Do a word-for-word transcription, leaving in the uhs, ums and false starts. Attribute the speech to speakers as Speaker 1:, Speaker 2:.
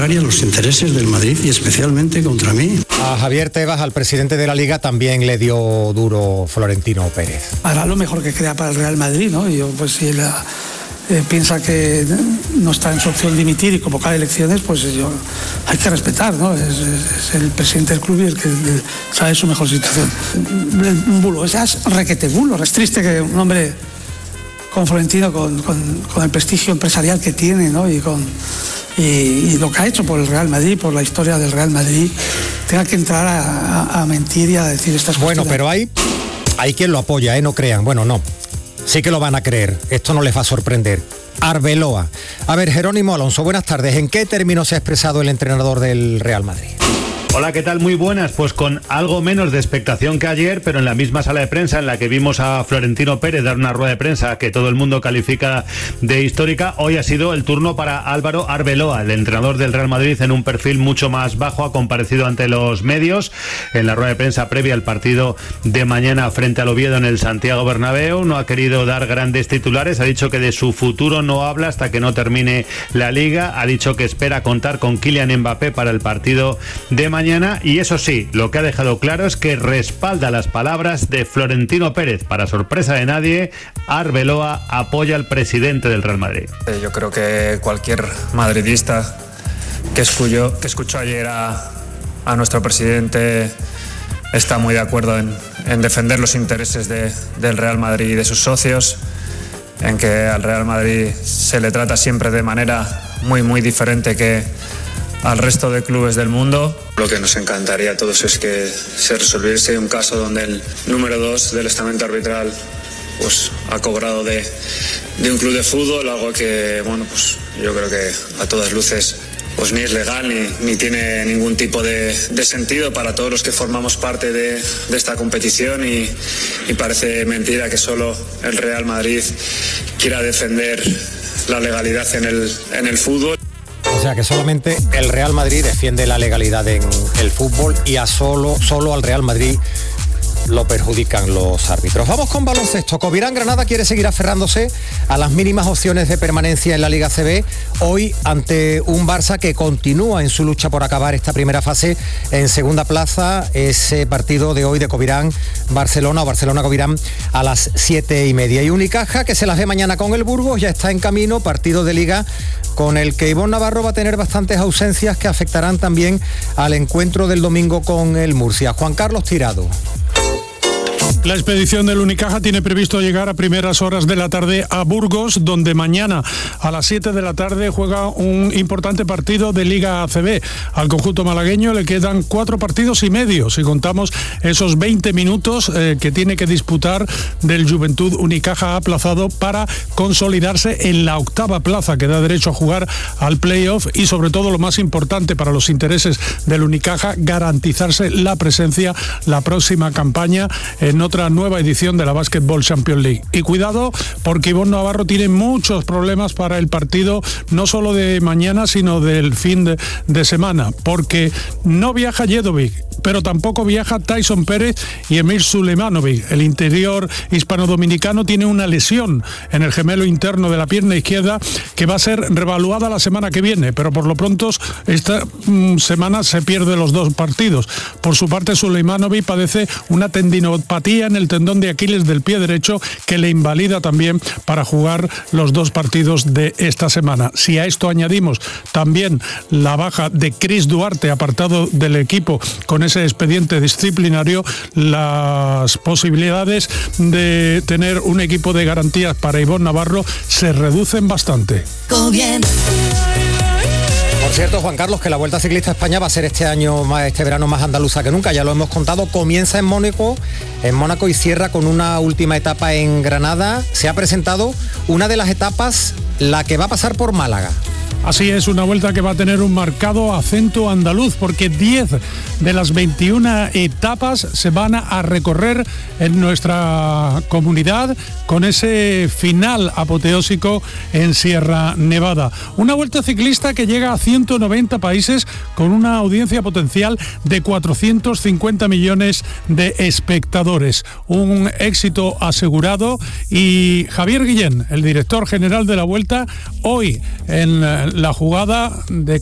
Speaker 1: contraria a los intereses del Madrid y especialmente contra mí.
Speaker 2: A Javier Tebas, al presidente de la Liga, también le dio duro Florentino Pérez.
Speaker 3: Hará lo mejor que crea para el Real Madrid, ¿no? Y yo, pues si él eh, piensa que no está en su opción dimitir y convocar elecciones, pues yo, hay que respetar, ¿no? Es, es, es el presidente del club y el que el, sabe su mejor situación. Un bulo, ese es requete bulo. Es triste que un hombre con Florentino, con, con, con el prestigio empresarial que tiene, ¿no? Y con y, y lo que ha hecho por el Real Madrid, por la historia del Real Madrid, tenga que entrar a, a, a mentir y a decir estas cosas.
Speaker 2: Bueno, pero hay, hay quien lo apoya, ¿eh? No crean. Bueno, no. Sí que lo van a creer. Esto no les va a sorprender. Arbeloa. A ver, Jerónimo Alonso, buenas tardes. ¿En qué términos se ha expresado el entrenador del Real Madrid?
Speaker 4: Hola, ¿qué tal? Muy buenas. Pues con algo menos de expectación que ayer, pero en la misma sala de prensa en la que vimos a Florentino Pérez dar una rueda de prensa que todo el mundo califica de histórica, hoy ha sido el turno para Álvaro Arbeloa, el entrenador del Real Madrid, en un perfil mucho más bajo. Ha comparecido ante los medios en la rueda de prensa previa al partido de mañana frente al Oviedo en el Santiago Bernabéu. No ha querido dar grandes titulares, ha dicho que de su futuro no habla hasta que no termine la Liga, ha dicho que espera contar con Kylian Mbappé para el partido de mañana. Mañana, y eso sí, lo que ha dejado claro es que respalda las palabras de Florentino Pérez. Para sorpresa de nadie, Arbeloa apoya al presidente del Real Madrid.
Speaker 5: Yo creo que cualquier madridista que escuchó, que escuchó ayer a, a nuestro presidente está muy de acuerdo en, en defender los intereses de, del Real Madrid y de sus socios, en que al Real Madrid se le trata siempre de manera muy, muy diferente que al resto de clubes del mundo. Lo que nos encantaría a todos es que se resolviese un caso donde el número dos del estamento arbitral pues ha cobrado de, de un club de fútbol, algo que, bueno, pues yo creo que a todas luces pues ni es legal ni, ni tiene ningún tipo de, de sentido para todos los que formamos parte de, de esta competición, y, y parece mentira que solo el Real Madrid quiera defender la legalidad en el, en el fútbol.
Speaker 2: O sea que solamente el Real Madrid defiende la legalidad en el fútbol y a solo, solo al Real Madrid lo perjudican los árbitros. Vamos con baloncesto. Covirán Granada quiere seguir aferrándose a las mínimas opciones de permanencia en la Liga A C B, hoy ante un Barça que continúa en su lucha por acabar esta primera fase en segunda plaza. Ese partido de hoy de Covirán-Barcelona o Barcelona-Covirán a las siete y media. Y Unicaja, que se las ve mañana con el Burgos, ya está en camino, partido de Liga con el que Ivonne Navarro va a tener bastantes ausencias que afectarán también al encuentro del domingo con el Murcia. Juan Carlos Tirado.
Speaker 6: La expedición del Unicaja tiene previsto llegar a primeras horas de la tarde a Burgos, donde mañana a las siete de la tarde juega un importante partido de Liga A C B. Al conjunto malagueño le quedan cuatro partidos y medio, si contamos esos veinte minutos eh, que tiene que disputar del Juventud. Unicaja aplazado para consolidarse en la octava plaza que da derecho a jugar al playoff, y sobre todo lo más importante para los intereses del Unicaja, garantizarse la presencia la próxima campaña en otra nueva edición de la Basketball Champions League. Y cuidado, porque Ivonne Navarro tiene muchos problemas para el partido, no solo de mañana, sino del fin de, de semana, porque no viaja Jedovic, pero tampoco viaja Tyson Pérez y Emir Sulemanovic. El interior hispano-dominicano tiene una lesión en el gemelo interno de la pierna izquierda que va a ser revaluada la semana que viene, pero por lo pronto esta mm, semana se pierde los dos partidos. Por su parte, Sulemanovic padece una tendinopatía en el tendón de Aquiles del pie derecho que le invalida también para jugar los dos partidos de esta semana. Si a esto añadimos también la baja de Chris Duarte, apartado del equipo con ese expediente disciplinario, las posibilidades de tener un equipo de garantías para Ivonne Navarro se reducen bastante.
Speaker 2: Por cierto, Juan Carlos, que la Vuelta Ciclista a España va a ser este año, más, este verano más andaluza que nunca, ya lo hemos contado. Comienza en Mónaco, en Mónaco y cierra con una última etapa en Granada. Se ha presentado una de las etapas, la que va a pasar por Málaga.
Speaker 6: Así es, una vuelta que va a tener un marcado acento andaluz, porque diez de las veintiuna etapas se van a recorrer en nuestra comunidad, con ese final apoteósico en Sierra Nevada. Una vuelta ciclista que llega a ciento noventa países, con una audiencia potencial de cuatrocientos cincuenta millones de espectadores. Un éxito asegurado, y Javier Guillén, el director general de la Vuelta, hoy en la jugada de